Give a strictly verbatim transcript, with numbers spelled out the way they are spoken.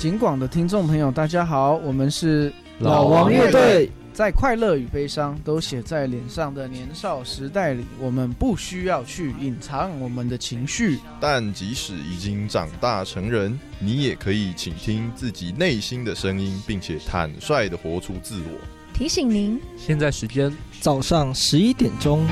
警广的听众朋友，大家好，我们是老王乐队。 在快乐与悲伤都写在脸上的年少时代里，我们不需要去隐藏我们的情绪， 但即使已经长大成人，你也可以倾听自己内心的声音，并且坦率地活出自我。 提醒您， 现在时间早上十一点钟。